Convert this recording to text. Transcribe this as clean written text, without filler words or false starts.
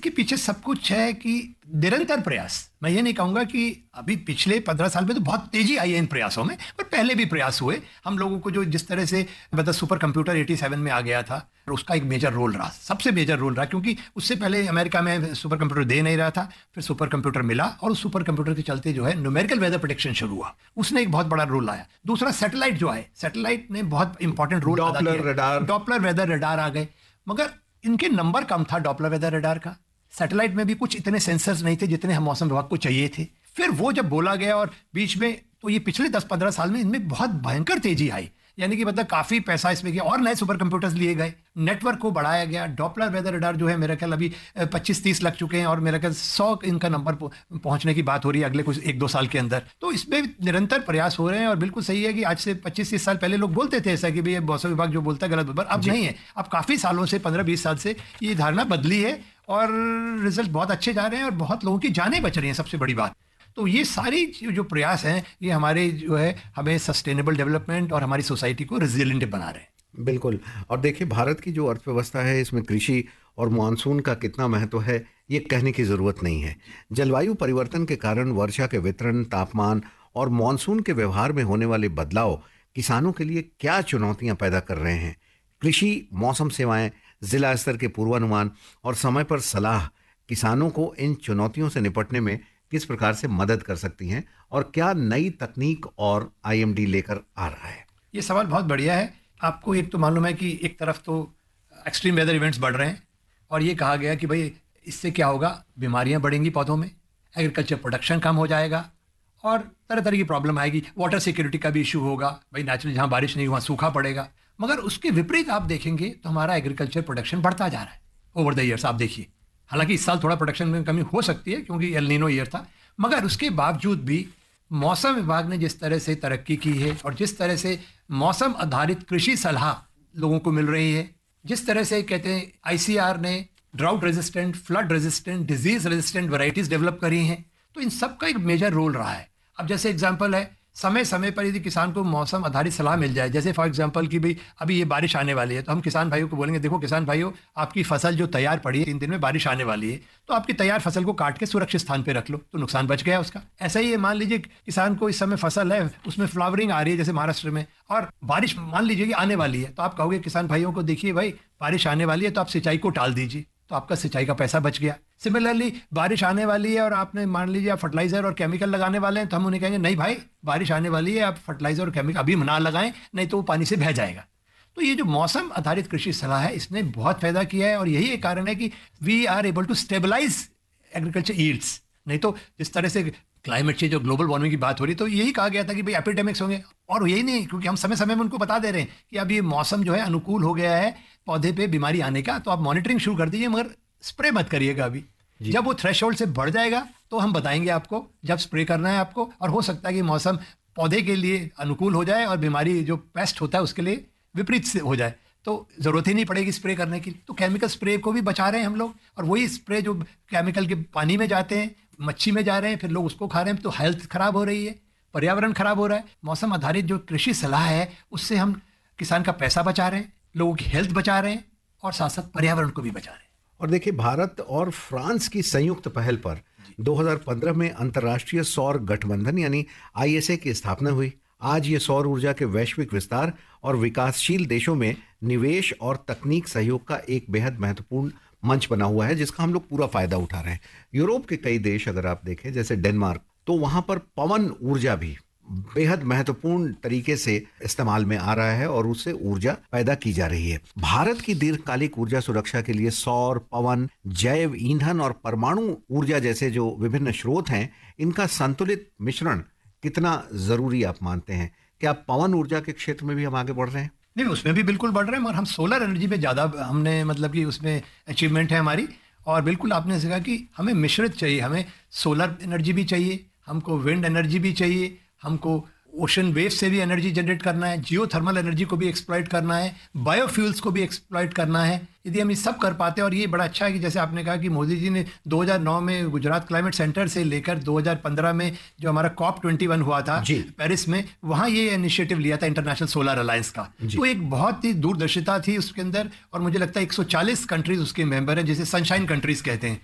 इसके पीछे सब कुछ है कि निरंतर प्रयास। मैं ये नहीं कहूँगा कि अभी पिछले 15 साल में तो बहुत तेजी आई है इन प्रयासों में, पर पहले भी प्रयास हुए। हम लोगों को जो जिस तरह से मतलब सुपर कंप्यूटर 87 में आ गया था, और उसका एक मेजर रोल रहा, सबसे मेजर रोल रहा, क्योंकि उससे पहले अमेरिका में सुपर कंप्यूटर दे नहीं रहा था। फिर सुपर कंप्यूटर मिला और उस सुपर कंप्यूटर के चलते जो है न्यूमेरिकल वेदर प्रेडिक्शन शुरू हुआ, उसने एक बहुत बड़ा रोल लाया। दूसरा सैटेलाइट जो है, सैटेलाइट ने बहुत इंपॉर्टेंट रोल अदा किया। डॉपलर वेदर रडार आ गए, मगर इनके नंबर कम था डॉपलर वेदर रडार का। सैटेलाइट में भी कुछ इतने सेंसर्स नहीं थे जितने हम मौसम विभाग को चाहिए थे। फिर वो जब बोला गया और बीच में, तो ये पिछले 10-15 साल में इनमें बहुत भयंकर तेजी आई, यानी कि मतलब काफी पैसा इसमें गया और नए सुपर कंप्यूटर्स लिए गए, नेटवर्क को बढ़ाया गया। डॉपलर वेदर रडार जो है मेरा ख्याल अभी 25-30 लग चुके हैं और मेरा ख्याल 100 इनका नंबर पहुंचने की बात हो रही है अगले कुछ 1-2 साल के अंदर। तो इसमें निरंतर प्रयास हो रहे हैं और बिल्कुल सही है कि आज से 25-30 साल पहले लोग बोलते थे ऐसा कि भाई मौसम विभाग जो बोलता है गलत बोलता है। अब नहीं है, अब काफी सालों से 15-20 साल से ये धारणा बदली है और रिजल्ट बहुत अच्छे जा रहे हैं और बहुत लोगों की जानें बच रही हैं, सबसे बड़ी बात। तो ये सारी जो प्रयास हैं ये हमारे जो है हमें सस्टेनेबल डेवलपमेंट और हमारी सोसाइटी को रेजिलिएंट बना रहे हैं। बिल्कुल। और देखिए, भारत की जो अर्थव्यवस्था है इसमें कृषि और मानसून का कितना महत्व है ये कहने की ज़रूरत नहीं है। जलवायु परिवर्तन के कारण वर्षा के वितरण, तापमान और मानसून के व्यवहार में होने वाले बदलाव किसानों के लिए क्या चुनौतियां पैदा कर रहे हैं। कृषि, मौसम सेवाएं, जिला स्तर के पूर्वानुमान और समय पर सलाह किसानों को इन चुनौतियों से निपटने में किस प्रकार से मदद कर सकती हैं और क्या नई तकनीक और आईएमडी लेकर आ रहा है। ये सवाल बहुत बढ़िया है। आपको एक तो मालूम है कि एक तरफ तो एक्सट्रीम वेदर इवेंट्स बढ़ रहे हैं और ये कहा गया कि भाई इससे क्या होगा, बीमारियां बढ़ेंगी पौधों में, एग्रीकल्चर प्रोडक्शन कम हो जाएगा और तरह तरह की प्रॉब्लम आएगी। वाटर सिक्योरिटी का भी इशू होगा, भाई नेचुरली जहाँ बारिश नहीं वहाँ सूखा पड़ेगा। मगर उसके विपरीत आप देखेंगे तो हमारा एग्रीकल्चर प्रोडक्शन बढ़ता जा रहा है ओवर द ईयर्स। आप देखिए, हालांकि इस साल थोड़ा प्रोडक्शन में कमी हो सकती है क्योंकि एल नीनो ईयर था, मगर उसके बावजूद भी मौसम विभाग ने जिस तरह से तरक्की की है और जिस तरह से मौसम आधारित कृषि सलाह लोगों को मिल रही है, जिस तरह से कहते हैं आईसीआर ने drought resistant, flood resistant, disease resistant varieties develop करी हैं, तो इन सब का एक मेजर रोल रहा है। अब जैसे एग्जांपल है, समय समय पर यदि किसान को मौसम आधारित सलाह मिल जाए, जैसे फॉर एग्जांपल कि भाई अभी ये बारिश आने वाली है, तो हम किसान भाइयों को बोलेंगे देखो किसान भाइयों, आपकी फसल जो तैयार पड़ी है 3 दिन में बारिश आने वाली है, तो आपकी तैयार फसल को काट के सुरक्षित स्थान पे रख लो, तो नुकसान बच गया उसका। ऐसा ही मान लीजिए किसान को इस समय फसल है, उसमें फ्लावरिंग आ रही है जैसे महाराष्ट्र में, और बारिश मान लीजिए कि आने वाली है, तो आप कहोगे किसान भाइयों को देखिए भाई बारिश आने वाली है तो आप सिंचाई को टाल दीजिए, तो आपका सिंचाई का पैसा बच गया। सिमिलरली बारिश आने वाली है और आपने मान लीजिए आप फर्टिलाइजर और केमिकल लगाने वाले हैं, तो हम उन्हें कहेंगे नहीं भाई बारिश आने वाली है, आप फर्टिलाइजर और केमिकल अभी ना लगाएं, नहीं तो वो पानी से बह जाएगा। तो ये जो मौसम आधारित कृषि सलाह है इसने बहुत फायदा किया है और यही एक कारण है कि we are able to stabilise agriculture yields. नहीं तो जिस तरह से क्लाइमेट चेंज और ग्लोबल वार्मिंग की बात हो रही, तो यही कहा गया था कि भाई एपिडेमिक्स होंगे, और यही नहीं, क्योंकि हम समय समय में उनको बता दे रहे हैं कि अब ये मौसम जो है अनुकूल हो गया है पौधे पे बीमारी आने का, तो आप मॉनिटरिंग शुरू कर दीजिए, मगर स्प्रे मत करिएगा अभी। जब वो थ्रेशोल्ड से बढ़ जाएगा तो हम बताएंगे आपको जब स्प्रे करना है आपको, और हो सकता है कि मौसम पौधे के लिए अनुकूल हो जाए और बीमारी जो पेस्ट होता है उसके लिए विपरीत से हो जाए, तो जरूरत ही नहीं पड़ेगी स्प्रे करने की। तो केमिकल स्प्रे को भी बचा रहे हैं हम लोग, और वही स्प्रे जो केमिकल के पानी में जाते हैं, मच्छी में जा रहे हैं, फिर लोग उसको खा रहे हैं, तो हेल्थ खराब हो रही है, पर्यावरण खराब हो रहा है। मौसम आधारित जो कृषि सलाह है उससे हम किसान का पैसा बचा रहे हैं, लोगों की हेल्थ बचा रहे हैं और साथ साथ पर्यावरण को भी बचा रहे हैं। और देखिए, भारत और फ्रांस की संयुक्त पहल पर 2015 में अंतर्राष्ट्रीय सौर गठबंधन यानी आईएसए की स्थापना हुई। आज ये सौर ऊर्जा के वैश्विक विस्तार और विकासशील देशों में निवेश और तकनीक सहयोग का एक बेहद महत्वपूर्ण मंच बना हुआ है, जिसका हम लोग पूरा फायदा उठा रहे हैं। यूरोप के कई देश अगर आप देखें, जैसे डेनमार्क, तो वहां पर पवन ऊर्जा भी बेहद महत्वपूर्ण तरीके से इस्तेमाल में आ रहा है और उससे ऊर्जा पैदा की जा रही है। भारत की दीर्घकालिक ऊर्जा सुरक्षा के लिए सौर, पवन, जैव ईंधन और परमाणु ऊर्जा जैसे जो विभिन्न स्रोत हैं, इनका संतुलित मिश्रण कितना जरूरी आप मानते हैं? क्या पवन ऊर्जा के क्षेत्र में भी हम आगे बढ़ रहे हैं? नहीं, उसमें भी बिल्कुल बढ़ रहे हैं, मगर हम सोलर एनर्जी पे ज़्यादा हमने मतलब कि उसमें अचीवमेंट है हमारी। और बिल्कुल आपने कहा कि हमें मिश्रित चाहिए, हमें सोलर एनर्जी भी चाहिए, हमको विंड एनर्जी भी चाहिए, हमको ओशन वेव से भी एनर्जी जनरेट करना है, जियो थर्मल एनर्जी को भी एक्सप्लॉइट करना है, बायोफ्यूल्स को भी एक्सप्लॉइट करना है। यदि हम ये सब कर पाते हैं, और ये बड़ा अच्छा है कि जैसे आपने कहा कि मोदी जी ने 2009 में गुजरात क्लाइमेट सेंटर से लेकर 2015 में जो हमारा COP21 हुआ था पेरिस में, वहाँ ये इनिशिएटिव लिया था इंटरनेशनल सोलर अलायंस का। तो एक बहुत ही दूरदर्शिता थी उसके अंदर, और मुझे लगता है 140 कंट्रीज उसके मेंबर हैं, जिसे सनशाइन कंट्रीज कहते हैं।